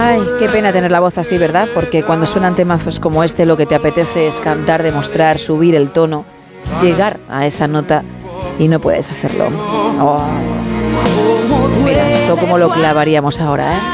Ay, qué pena tener la voz así, ¿verdad? Porque cuando suenan temazos como este, lo que te apetece es cantar, demostrar, subir el tono, llegar a esa nota y no puedes hacerlo. Oh. Mira, esto como lo clavaríamos ahora, ¿eh?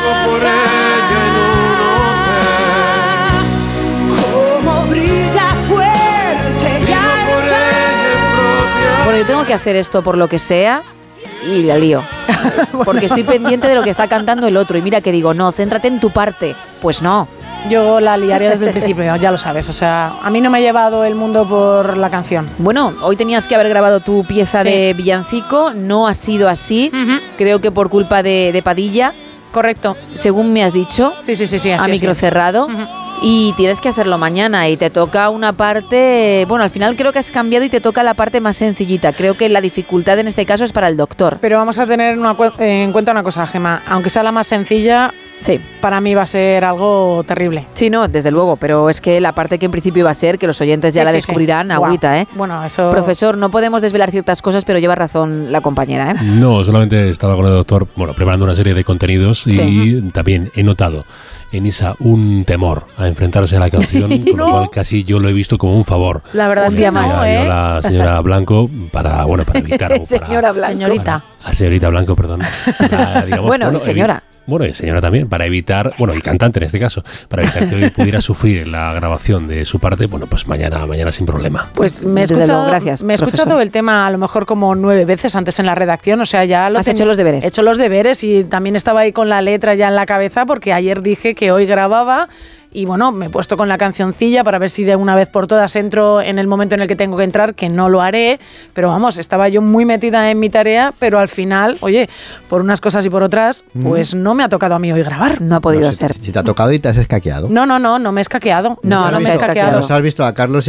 Bueno, yo tengo que hacer esto por lo que sea y la lío. Porque estoy pendiente de lo que está cantando el otro. Y mira que digo, no, céntrate en tu parte. Pues no. Yo la liaría desde el principio, ya lo sabes. O sea, a mí no me ha llevado el mundo por la canción. Bueno, hoy tenías que haber grabado tu pieza de villancico. No ha sido así. Creo que por culpa de Padilla. Correcto. Según me has dicho. Sí, así a micro cerrado. Y tienes que hacerlo mañana y te toca una parte... Bueno, al final creo que has cambiado y te toca la parte más sencillita. Creo que la dificultad en este caso es para el doctor. Pero vamos a tener en cuenta una cosa, Gemma. Aunque sea la más sencilla, sí, para mí va a ser algo terrible. Sí, no, desde luego. Pero es que la parte que en principio iba a ser, que los oyentes ya la descubrirán, agüita, wow. ¿eh? Bueno, eso... Profesor, no podemos desvelar ciertas cosas, pero lleva razón la compañera, ¿eh? No, solamente estaba con el doctor, preparando una serie de contenidos y también he notado en Isa un temor a enfrentarse a la canción, con lo cual casi yo lo he visto como un favor. La verdad es que más, la señora Blanco para evitar algo. Señora Blanco. Señorita Blanco, perdón. Bueno, señora. Bueno, y señora también, para evitar, y cantante en este caso, para evitar que hoy pudiera sufrir en la grabación de su parte, pues mañana sin problema. Pues me he escuchado el tema a lo mejor como 9 veces antes en la redacción, o sea, ya lo ¿Has hecho los deberes? He hecho los deberes y también estaba ahí con la letra ya en la cabeza porque ayer dije que hoy grababa. Y bueno, me he puesto con la cancioncilla para ver si de una vez por todas entro en el momento en el que tengo que entrar, que no lo haré, pero vamos, estaba yo muy metida en mi tarea, pero al final, oye, por unas cosas y por otras, pues no me ha tocado a mí hoy grabar. No ha podido ser. Si te ha tocado y te has escaqueado. No me he escaqueado. No me he escaqueado. Nos has visto a Carlos